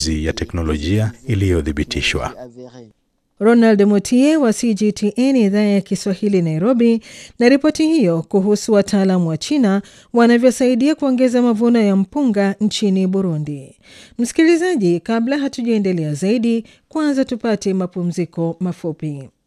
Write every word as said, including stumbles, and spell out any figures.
ya teknolojia iliyothibitishwa. Ronald Mutie wa C G T N idhaa ya Kiswahili Nairobi, na ripoti hiyo kuhusu wataalamu wa China wanavyosaidia kuongeza mavuno ya mpunga nchini Burundi. Msikilizaji, kabla hatujaendelea zaidi, kwanza tupate mapumziko mafupi.